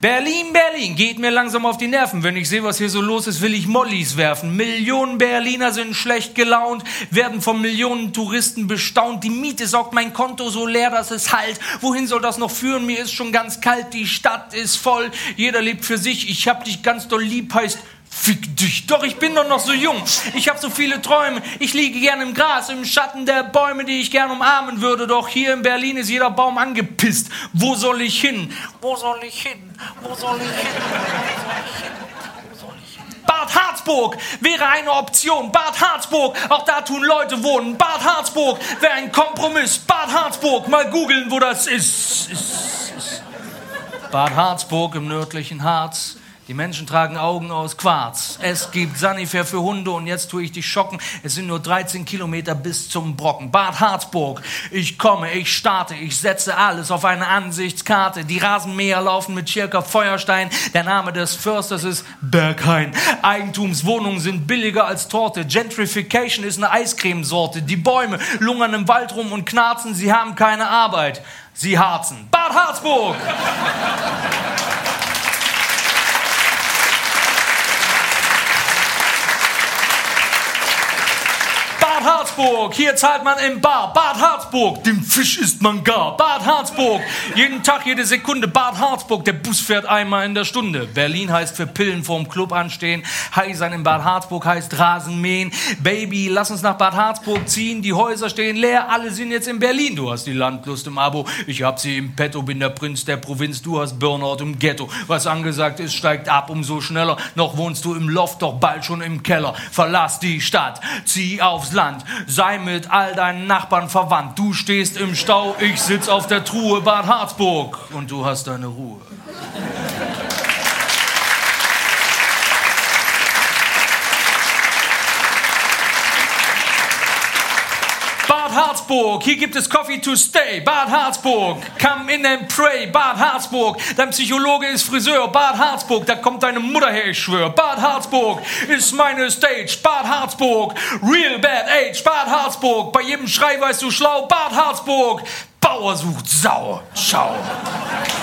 Berlin, Berlin, geht mir langsam auf die Nerven. Wenn ich sehe, was hier so los ist, will ich Mollys werfen. Millionen Berliner sind schlecht gelaunt, werden von Millionen Touristen bestaunt. Die Miete saugt mein Konto so leer, dass es hallt. Wohin soll das noch führen? Mir ist schon ganz kalt, die Stadt ist voll. Jeder lebt für sich, ich hab dich ganz doll lieb, heißt fick dich. Doch ich bin doch noch so jung, ich hab so viele Träume. Ich liege gern im Gras, im Schatten der Bäume, die ich gern umarmen würde. Doch hier in Berlin ist jeder Baum angepisst. Wo soll ich hin? Wo soll ich hin? Wo soll ich hin? Wo soll ich hin? Bad Harzburg wäre eine Option. Bad Harzburg, auch da tun Leute wohnen. Bad Harzburg wäre ein Kompromiss. Bad Harzburg, mal googeln, wo das ist. Bad Harzburg im nördlichen Harz. Die Menschen tragen Augen aus Quarz. Es gibt Sanifair für Hunde und jetzt tue ich dich schocken. Es sind nur 13 Kilometer bis zum Brocken. Bad Harzburg, ich komme, ich starte, ich setze alles auf eine Ansichtskarte. Die Rasenmäher laufen mit circa Feuerstein. Der Name des Försters ist Berghain. Eigentumswohnungen sind billiger als Torte. Gentrification ist eine Eiscremesorte. Die Bäume lungern im Wald rum und knarzen. Sie haben keine Arbeit. Sie harzen. Bad Harzburg! Bad Harzburg, hier zahlt man im Bar. Bad Harzburg, den Fisch isst man gar. Bad Harzburg, jeden Tag, jede Sekunde. Bad Harzburg, der Bus fährt einmal in der Stunde. Berlin heißt für Pillen vorm Club anstehen. High sein in Bad Harzburg heißt Rasen mähen. Baby, lass uns nach Bad Harzburg ziehen. Die Häuser stehen leer, alle sind jetzt in Berlin. Du hast die Landlust im Abo, ich hab sie im Petto. Bin der Prinz der Provinz, du hast Burnout im Ghetto. Was angesagt ist, steigt ab umso schneller. Noch wohnst du im Loft, doch bald schon im Keller. Verlass die Stadt, zieh aufs Land. Sei mit all deinen Nachbarn verwandt. Du stehst im Stau, ich sitz auf der Truhe. Bad Harzburg und du hast deine Ruhe. Bad Harzburg, hier gibt es Coffee to stay. Bad Harzburg, come in and pray. Bad Harzburg, dein Psychologe ist Friseur. Bad Harzburg, da kommt deine Mutter her, ich schwör. Bad Harzburg ist meine Stage. Bad Harzburg, real bad age. Bad Harzburg, bei jedem Schrei weißt du schlau. Bad Harzburg, Bauer sucht Sau. Ciao.